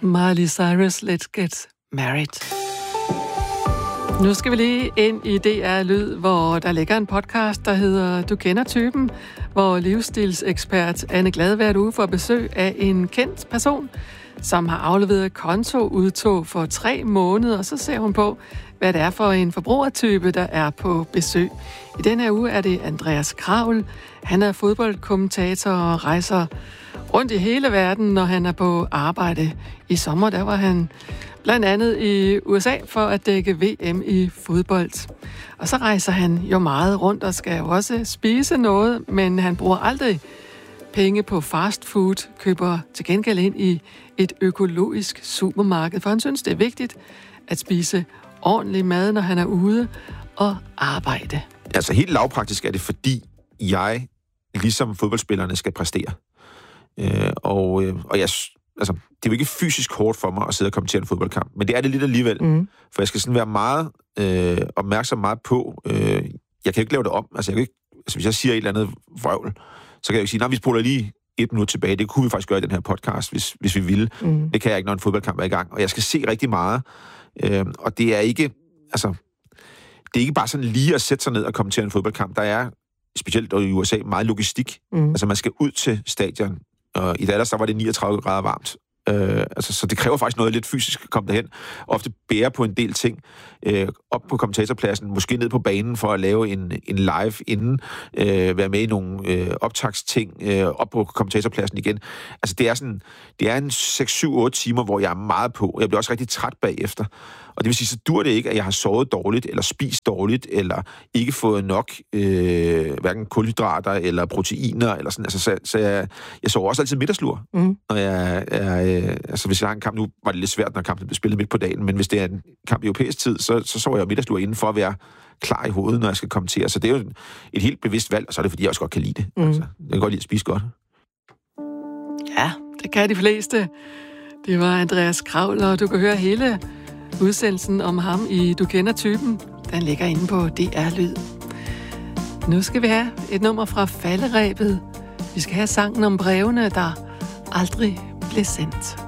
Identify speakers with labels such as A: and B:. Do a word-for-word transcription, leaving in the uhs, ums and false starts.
A: Miley Cyrus, Let's Get Married. Nu skal vi lige ind i D R Lyd, hvor der ligger en podcast, der hedder Du kender typen, hvor livsstilsekspert Anne Glad hvert uge får besøg af en kendt person, som har afleveret kontoudtog for tre måneder, og så ser hun på, hvad det er for en forbrugertype, der er på besøg. I denne her uge er det Andreas Kraul. Han er fodboldkommentator og rejser rundt i hele verden, når han er på arbejde. I sommer, der var han blandt andet i U S A for at dække V M i fodbold. Og så rejser han jo meget rundt og skal jo også spise noget, men han bruger aldrig penge på fast food, køber til gengæld ind i et økologisk supermarked, for han synes, det er vigtigt at spise ordentlig mad, når han er ude og arbejde.
B: Altså helt lavpraktisk er det, fordi jeg, ligesom fodboldspillerne, skal præstere. Øh, og, øh, og jeg, altså, det er jo ikke fysisk hårdt for mig at sidde og kommentere en fodboldkamp, men det er det lidt alligevel. Mm. For jeg skal sådan være meget øh, opmærksom meget på, øh, jeg kan jo ikke lave det om. Altså, jeg kan ikke, altså hvis jeg siger et eller andet vrøvl, så kan jeg jo ikke sige, nej, vi spoler lige et minut tilbage. Det kunne vi faktisk gøre i den her podcast, hvis, hvis vi ville. Mm. Det kan jeg ikke, når en fodboldkamp er i gang. Og jeg skal se rigtig meget. Øh, og det er ikke, altså, det er ikke bare sådan lige at sætte sig ned og kommentere en fodboldkamp. Der er, specielt i U S A, meget logistik. Mm. Altså, man skal ud til stadion. Og i Dallas, der var det niogtredive grader varmt. Øh, altså, så det kræver faktisk noget lidt fysisk at komme derhen. Ofte bære på en del ting. Øh, op på kommentatorpladsen, måske ned på banen for at lave en, en live inden. Øh, være med i nogle øh, optagsting. Øh, op på kommentatorpladsen igen. Altså, det er sådan, det er en seks syv otte timer, hvor jeg er meget på. Jeg bliver også rigtig træt bagefter. Og det vil sige, så dur det ikke, at jeg har sovet dårligt, eller spist dårligt, eller ikke fået nok øh, hverken kulhydrater eller proteiner, eller sådan. Altså, så, så jeg, jeg sover også altid middagslur. Mm. Når jeg, jeg, øh, altså, hvis jeg har en kamp, nu var det lidt svært, når kampen blev spillet midt på dagen, men hvis det er en kamp i europæisk tid, så, så sover jeg middagslur inden for at være klar i hovedet, når jeg skal kommentere. Så det er jo et helt bevidst valg, og så er det, fordi jeg også godt kan lide det. Mm. Altså, jeg kan godt lide at spise godt.
A: Ja, det kan de fleste. Det var Andreas Kraul, og du kan høre hele udsendelsen om ham i Du kender typen. Den ligger inde på D R Lyd. Nu skal vi have et nummer fra Falderebet. Vi skal have sangen om brevene, der aldrig blev sendt.